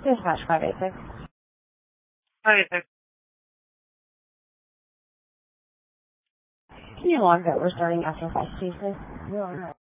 Dispatch 586. Hi, Can you log that we're starting after 5 please?